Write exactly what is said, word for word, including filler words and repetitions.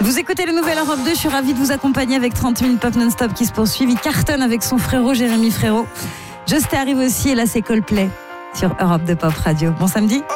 Vous écoutez le Nouvel Europe deux, je suis ravie de vous accompagner avec trente minutes pop non-stop qui se poursuivent. Il cartonne avec son frérot Jérémy Frérot. Josté arrive aussi et là c'est Coldplay sur Europe deux Pop Radio. Bon samedi.